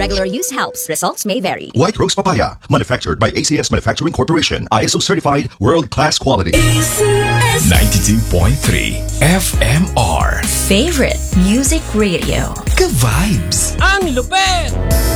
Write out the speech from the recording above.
Regular use helps. Results may vary. White Rose Papaya, manufactured by ACS Manufacturing Corporation. ISO certified, world-class quality. ACS 92.3 FMR. Favorite Music Radio. Ka-vibes. Ang lupet!